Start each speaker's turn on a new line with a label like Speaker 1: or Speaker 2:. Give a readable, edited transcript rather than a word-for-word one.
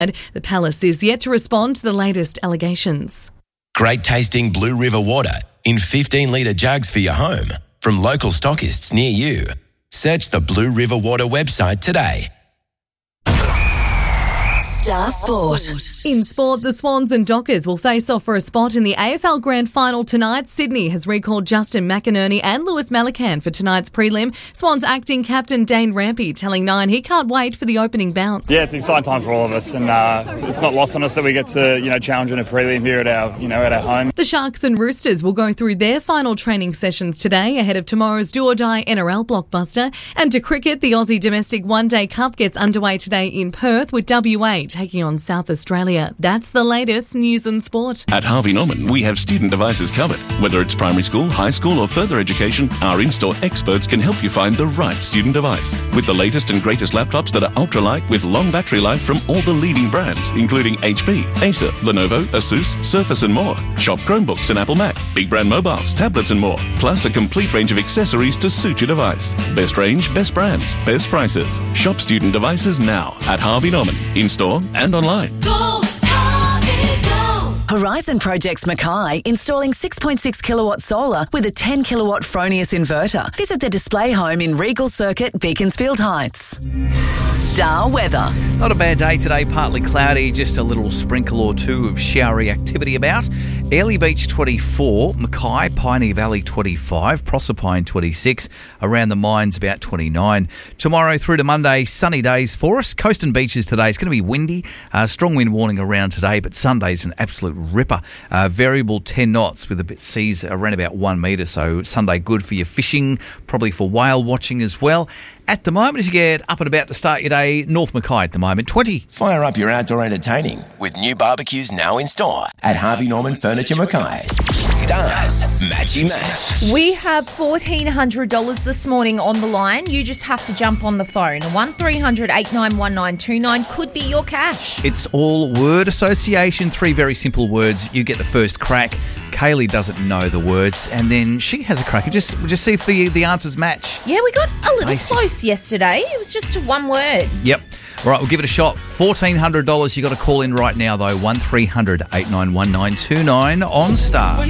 Speaker 1: The palace is yet to respond to the latest allegations.
Speaker 2: Great tasting Blue River water in 15-litre jugs for your home from local stockists near you. Search the Blue River Water website today.
Speaker 3: Star Sport.
Speaker 1: In sport, the Swans and Dockers will face off for a spot in the AFL Grand Final tonight. Sydney has recalled Justin McInerney and Lewis Melican for tonight's prelim. Swans acting captain Dane Rampy telling Nine he can't wait for the opening bounce.
Speaker 4: Yeah, it's an exciting time for all of us, and it's not lost on us that we get to challenge in a prelim here at our home.
Speaker 1: The Sharks and Roosters will go through their final training sessions today ahead of tomorrow's do-or-die NRL blockbuster. And to cricket, the Aussie Domestic One Day Cup gets underway today in Perth with WA taking on South Australia. That's the latest news and sport.
Speaker 5: At Harvey Norman, we have student devices covered. Whether it's primary school, high school or further education, our in-store experts can help you find the right student device. With the latest and greatest laptops that are ultralight with long battery life from all the leading brands, including HP, Acer, Lenovo, Asus, Surface and more. Shop Chromebooks and Apple Mac, big brand mobiles, tablets and more. Plus a complete range of accessories to suit your device. Best range, best brands, best prices. Shop student devices now at Harvey Norman, in-store and online.
Speaker 3: Go, Harvey, go! Horizon Projects Mackay installing 6.6 kilowatt solar with a 10 kilowatt Fronius inverter. Visit the display home in Regal Circuit, Beaconsfield Heights. Star weather.
Speaker 6: Not a bad day today, partly cloudy, just a little sprinkle or two of showery activity about. Airlie Beach 24, Mackay, Piney Valley 25, Proserpine 26, around the mines about 29. Tomorrow through to Monday, sunny days for us. Coast and beaches today, it's going to be windy. Strong wind warning around today, but Sunday's an absolute ripper. Variable 10 knots with a bit seas around about 1 metre, so Sunday good for your fishing, probably for whale watching as well. At the moment, as you get up and about to start your day, North Mackay at the moment, 20.
Speaker 2: Fire up your outdoor entertaining with new barbecues now in store at Harvey Norman Furniture Mackay. Stars Matchy Match.
Speaker 7: We have $1,400 this morning on the line. You just have to jump on the phone. 1300 891929 could be your cash.
Speaker 6: It's all word association, 3 very simple words. You get the first crack. Kaylee doesn't know the words, and then she has a crack. Just see if the answers match.
Speaker 7: Yeah, we got a little close yesterday. It was just one word.
Speaker 6: Yep. All right, we'll give it a shot. $1,400. You got to call in right now, though. 1300 891929 on Star.